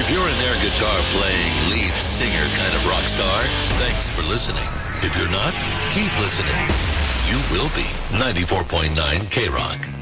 If you're an air guitar playing lead singer kind of rock star, thanks for listening. If you're not, keep listening. You will be. 94.9 K-Rock.